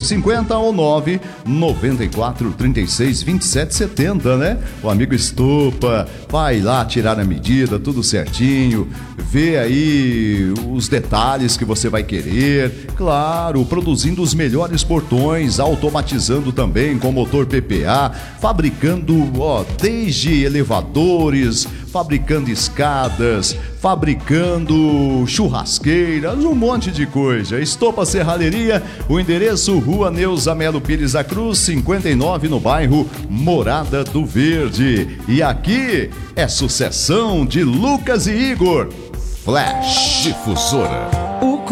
3850 ou 994 36 27 70, né? O amigo Estopa vai lá tirar a medida, tudo certinho, vê aí os detalhes que você vai querer, claro, produzindo os melhores portões, automatizando também com motor PPA, fabricando, desde elevadores, fabricando escadas, fabricando churrasqueiras, um monte de coisa. Estopa Serralheria, o endereço Rua Neuza Melo Pires da Cruz, 59, no bairro Morada do Verde. E aqui é sucessão de Lucas e Igor. Flash Difusora.